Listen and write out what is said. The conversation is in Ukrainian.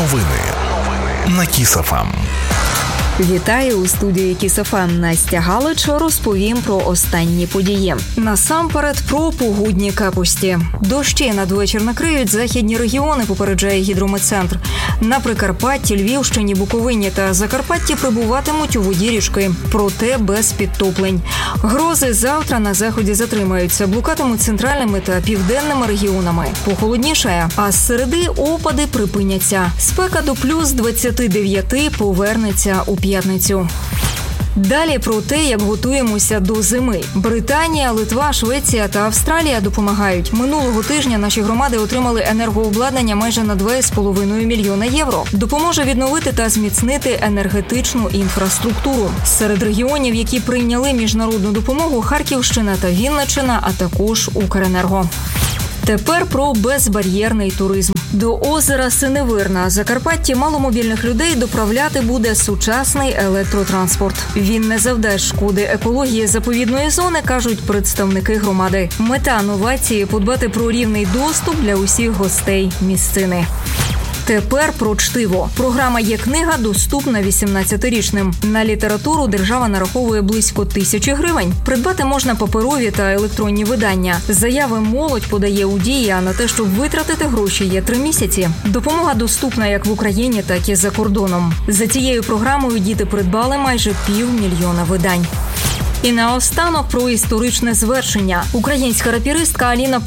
Новини на Kiss FM. Вітаю у студії Kiss FM. Настя Галич. Розповім про останні події. Насамперед про погодні капусті. Дощі надвечір накриють західні регіони, попереджає гідрометцентр. На Прикарпатті, Львівщині, Буковині та Закарпатті прибуватимуть у воді річки, проте без підтоплень. Грози завтра на заході затримаються, блукатимуть центральними та південними регіонами. Похолоднішає, а з середи опади припиняться. Спека до плюс 29 повернеться у п'ятницю. Далі про те, як готуємося до зими. Британія, Литва, Швеція та Австралія допомагають. Минулого тижня наші громади отримали енергообладнання майже на 2,5 мільйона євро. Допоможе відновити та зміцнити енергетичну інфраструктуру. Серед регіонів, які прийняли міжнародну допомогу, Харківщина та Вінниччина, а також Укренерго. Тепер про безбар'єрний туризм. До озера Синевир на Закарпатті маломобільних людей доправляти буде сучасний електротранспорт. Він не завдасть шкоди екології заповідної зони, кажуть представники громади. Мета новації – подбати про рівний доступ для усіх гостей місцини. Тепер про чтиво. Програма «Є-книга» доступна 18-річним. На літературу держава нараховує близько 1000 гривень. Придбати можна паперові та електронні видання. Заяви молодь подає у Дії, а на те, щоб витратити гроші, є 3 місяці. Допомога доступна як в Україні, так і за кордоном. За цією програмою діти придбали майже 500 000 видань. І наостанок про історичне звершення. Українська рапіристка Аліна